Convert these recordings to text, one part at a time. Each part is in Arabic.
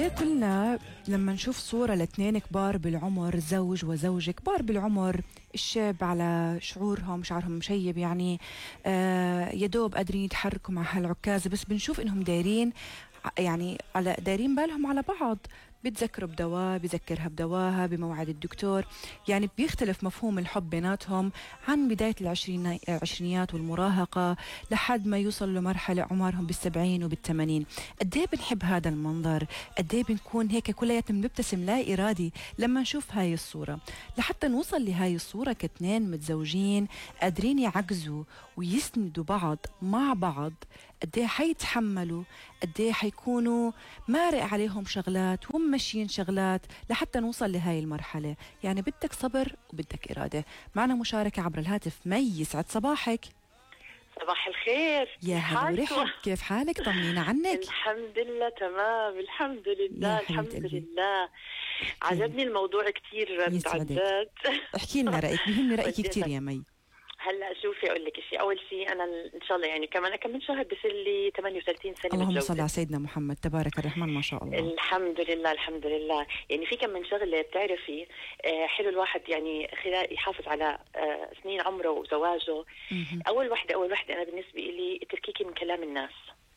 قديه كلنا لما نشوف صورة لاثنين كبار بالعمر، زوج وزوجة كبار بالعمر، الشاب على شعرهم مشيب يعني يدوب قادرين يتحركوا مع هالعكازة، بس بنشوف انهم دايرين يعني على دايرين بالهم على بعض، بتذكروا بدواء، بذكرها بدواها بموعد الدكتور. يعني بيختلف مفهوم الحب بيناتهم عن بداية العشرينيات والمراهقة لحد ما يوصل لمرحلة عمرهم بالسبعين وبالثمانين. قديه بنحب هذا المنظر، قديه بنكون هيك كلياتنا بنبتسم لا إرادي لما نشوف هاي الصورة. لحتى نوصل لهاي الصورة كاثنين متزوجين قادرين يعجزوا ويسندوا بعض مع بعض، قديه حيتحملوا، قديه حيكونوا مارق عليهم شغلات وممشيين شغلات لحتى نوصل لهاي المرحلة. يعني بدك صبر وبدك إرادة. معنا مشاركة عبر الهاتف. مي، يسعد صباحك. صباح الخير. يا هلا ورحب، كيف حالك؟ طمنينا عنك. الحمد لله تمام، الحمد لله الحمد لله. عجبني الموضوع كتير متعدد. احكي لنا رأيك، بيهمني رأيك كتير يا مي. هلا شوفي اقول لك شيء، اول شيء انا ان شاء الله يعني كمان كم من شهر بصير لي 38 سنه. اللهم صل على سيدنا محمد، تبارك الرحمن ما شاء الله. الحمد لله الحمد لله. يعني في كم من شغله بتعرفي حلو الواحد يعني خلال يحافظ على سنين عمره وزواجه. اول وحده انا بالنسبه لي تركيكي من كلام الناس.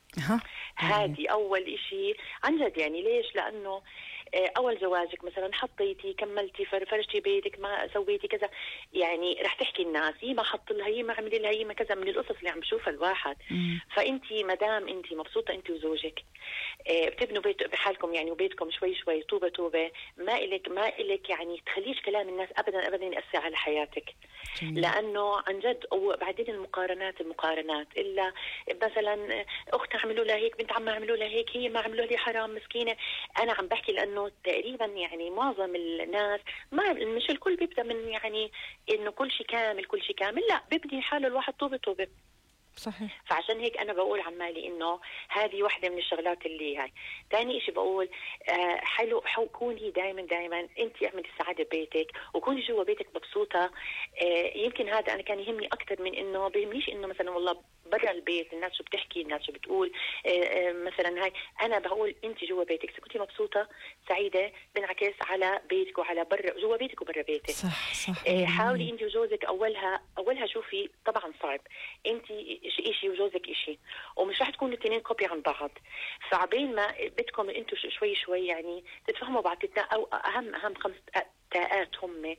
هذه أول إشي عن جد. يعني ليش؟ لأنه أول زواجك مثلا حطيتي كملتي فرشتي بيتك ما سويتي كذا، يعني رح تحكي الناس هي ما حط لها، هي ما عمل لها، هي ما كذا، من القصص اللي عم بشوفها الواحد. فأنتي مدام أنتي مبسوطة أنتي وزوجك بتبنوا بيت بحالكم يعني، وبيتكم شوي شوي طوبة طوبة، ما إلك يعني تخليش كلام الناس أبدا أبدا يأثر على حياتك. لأنه عن جد وبعدين المقارنات إلا مثلا أخت عملوا لها هيك، بنت عم عملوا لها هيك، هي ما عملوا لها حرام مسكينة. أنا عم بحكي لأنه تقريبا يعني معظم الناس ما مش الكل بيبدأ من يعني إنه كل شيء كامل، لا، بيبني حاله الواحد طوبة طوبة. صحيح. فعشان هيك أنا بقول عمالي إنه هذه واحدة من الشغلات اللي هاي. تاني إشي بقول حلو كوني دائما أنت اعملي السعادة ببيتك وكوني جوا بيتك مبسوطة. يمكن هذا أنا كان يهمني أكتر من إنه بيهمنيش إنه مثلا والله برا البيت الناس شو بتحكي، الناس شو بتقول. مثلا هاي أنا بقول أنت جوا بيتك كنتي مبسوطة سعيدة بنعكس على بيتك وعلى برا، جوا بيتك وبرا بيتك. صح. حاولي أنت وجوزك أولها شوفي طبعا صعب، أنت إشي وجوزك إشي ومش راح تكونوا الاثنين كوبي عن بعض. فعبين ما بدكم انتوا شوي يعني تتفهموا بعض. او اهم 5 تاءات هم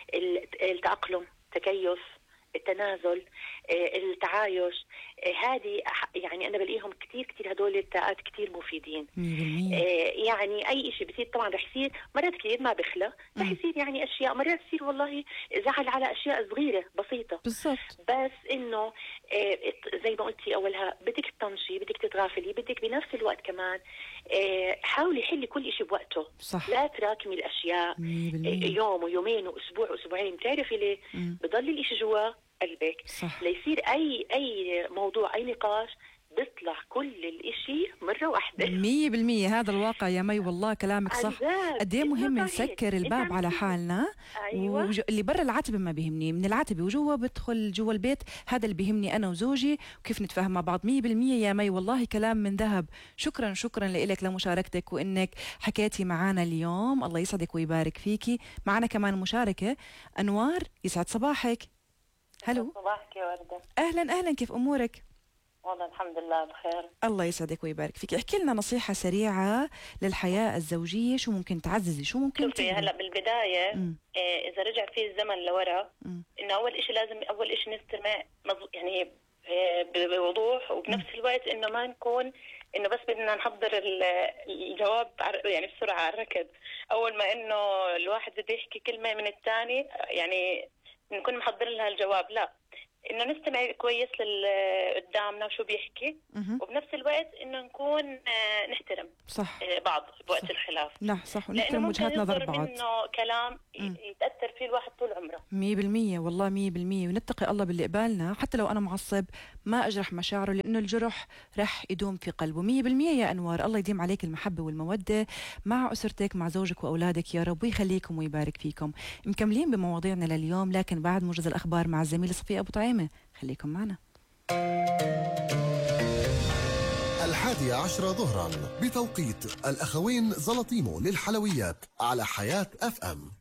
التأقلم، التكيف، التنازل، التعايش. هذه يعني أنا بلاقيهم كتير هدول التاءات كتير مفيدين. يعني أي إشي بصير طبعا رح يصير مرات كتير ما بخلى، رح يصير يعني أشياء مرات تصير والله زعل على أشياء صغيرة بسيطة بالضبط. بس إنه زي ما قلتي أولها بدك تطنشي، بدك تتغافلي، بدك بنفس الوقت كمان حاولي حلي كل إشي بوقته. صح. لا تراكمي الأشياء يوم ويومين وأسبوع وأسبوعين. بتعرفي ليه؟ بضل الإشي جوا قلبك. صح. ليصير أي موضوع أي نقاش بيطلع كل الإشي مرة واحدة 100%. هذا الواقع يا مي، والله كلامك صح. قديه مهم نسكر الباب على حالنا. أيوة. اللي برا العتبة ما بيهمني، من العتبة وجوا بدخل جوا البيت هذا اللي بيهمني أنا وزوجي وكيف نتفاهم مع بعض. 100% يا مي، والله كلام من ذهب. شكرا لك لمشاركتك وإنك حكيتي معنا اليوم. الله يسعدك ويبارك فيكي. معنا كمان مشاركة أنوار، يسعد صباحك. هلو. صباحك يا وردة. أهلا، كيف أمورك؟ والله الحمد لله بخير. الله يسعدك ويبارك فيك. احكي لنا نصيحة سريعة للحياة الزوجية، شو ممكن تعززي، شو ممكن شوفي هلا بالبداية إذا رجع فيه الزمن لورا إنه أول إشي نستمع يعني بوضوح، وبنفس الوقت إنه ما نكون إنه بس بدنا نحضر الجواب يعني بسرعة على الركض. أول ما إنه الواحد بده يحكي كلمة من الثاني يعني نكون محضرين لها الجواب، لا، إنه نستمع كويس قدامنا شو بيحكي، وبنفس الوقت إنه نكون نحترم صح بعض بوقت صح. الخلاف. نعم صح، ونحترم وجهات نظر بعض. إنه كلام يتأثر فيه الواحد طول عمره. 100% والله 100%. ونتقي الله باللي قبالنا، حتى لو أنا معصب ما أجرح مشاعره، لأنه الجرح رح يدوم في قلبه. 100% يا أنوار. الله يديم عليك المحبة والمودة مع أسرتك، مع زوجك وأولادك يا رب، ويخليكم ويبارك فيكم. مكملين بمواضيعنا لليوم، لكن بعد موجز الأخبار مع الزميلة صفية أبو طعيمة. خليكم معنا. 11 ظهرا بتوقيت الأخوين زلطيمو للحلويات على حياة FM.